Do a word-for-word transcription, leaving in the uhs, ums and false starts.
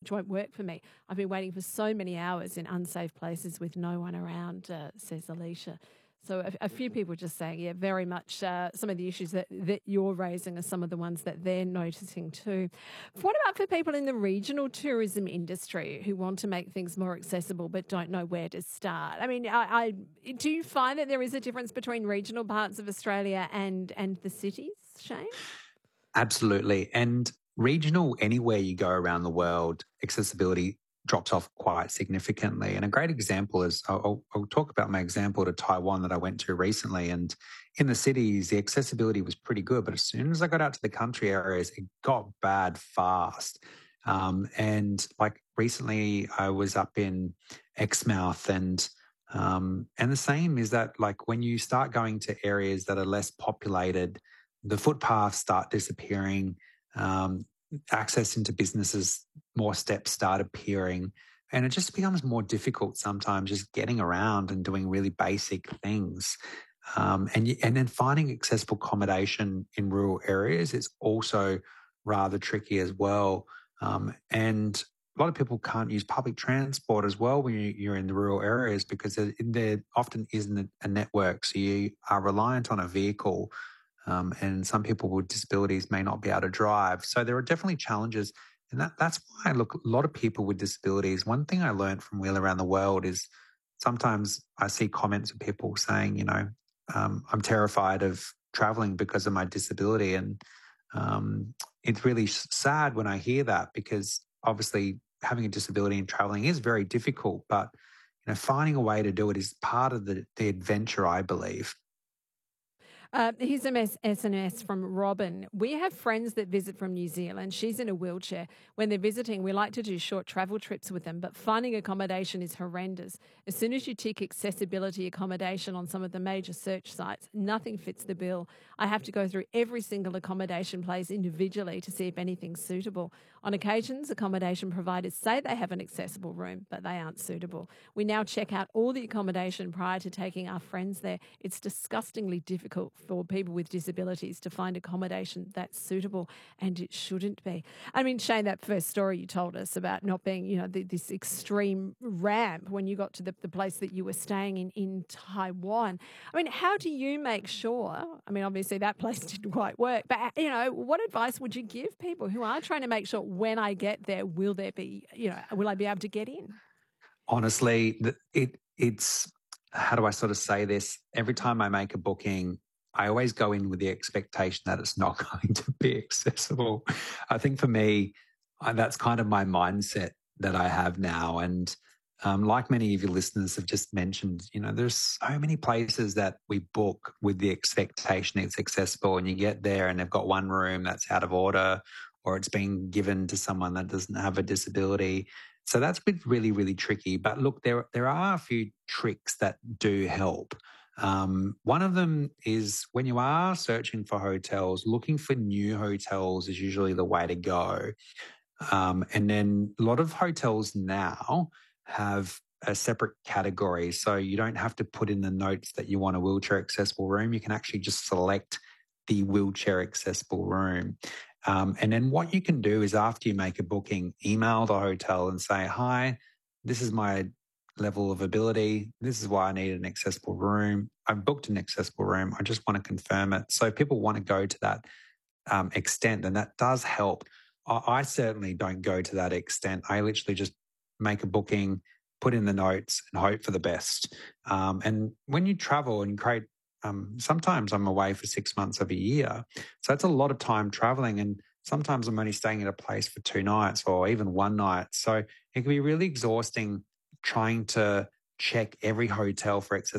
which won't work for me. I've been waiting for so many hours in unsafe places with no one around, uh, says Alicia. So a, a few people just saying, yeah, very much uh, some of the issues that, that you're raising are some of the ones that they're noticing too. What about for people in the regional tourism industry who want to make things more accessible but don't know where to start? I mean, I, I do you find that there is a difference between regional parts of Australia and and the cities, Shane? Absolutely. And regional, anywhere you go around the world, accessibility drops off quite significantly. And a great example is I'll, I'll talk about my example to Taiwan that I went to recently. And in the cities, the accessibility was pretty good. But as soon as I got out to the country areas, it got bad fast. Um, and like recently, I was up in Exmouth and um, and the same is that like when you start going to areas that are less populated, the footpaths start disappearing, um, access into businesses, more steps start appearing, and it just becomes more difficult sometimes just getting around and doing really basic things. Um, and, and then finding accessible accommodation in rural areas is also rather tricky as well. Um, and a lot of people can't use public transport as well when you, you're in the rural areas because there, there often isn't a network. So you are reliant on a vehicle. Um, and some people with disabilities may not be able to drive. So there are definitely challenges. And that, that's why, look, a lot of people with disabilities, one thing I learned from Wheel Around the World is sometimes I see comments of people saying, you know, um, I'm terrified of traveling because of my disability. And um, it's really sad when I hear that because obviously having a disability and traveling is very difficult. But, you know, finding a way to do it is part of the, the adventure, I believe. Uh, here's a S M S from Robin. We have friends that visit from New Zealand. She's in a wheelchair. When they're visiting, we like to do short travel trips with them, but finding accommodation is horrendous. As soon as you tick accessibility accommodation on some of the major search sites, nothing fits the bill. I have to go through every single accommodation place individually to see if anything's suitable. On occasions, accommodation providers say they have an accessible room, but they aren't suitable. We now check out all the accommodation prior to taking our friends there. It's disgustingly difficult for people with disabilities to find accommodation that's suitable, and it shouldn't be. I mean, Shane, that first story you told us about not being, you know, the, this extreme ramp when you got to the, the place that you were staying in in Taiwan. I mean, how do you make sure, I mean, obviously that place didn't quite work, but, you know, what advice would you give people who are trying to make sure when I get there, will there be, you know, will I be able to get in? Honestly, it it's, how do I sort of say this? Every time I make a booking, I always go in with the expectation that it's not going to be accessible. I think for me, that's kind of my mindset that I have now. And um, like many of your listeners have just mentioned, you know, there's so many places that we book with the expectation it's accessible, and you get there and they've got one room that's out of order, or it's being given to someone that doesn't have a disability. So that's been really, really tricky. But look, there there are a few tricks that do help. Um, one of them is when you are searching for hotels, looking for new hotels is usually the way to go. Um, and then a lot of hotels now have a separate category. So you don't have to put in the notes that you want a wheelchair accessible room. You can actually just select the wheelchair accessible room. Um, and then what you can do is after you make a booking, email the hotel and say, hi, this is my level of ability. This is why I need an accessible room. I've booked an accessible room. I just want to confirm it. So people want to go to that um, extent, and that does help. I, I certainly don't go to that extent. I literally just make a booking, put in the notes, and hope for the best. Um, and when you travel and create, um, sometimes I'm away for six months of a year. So that's a lot of time traveling. And sometimes I'm only staying at a place for two nights or even one night. So it can be really exhausting trying to check every hotel for accessibility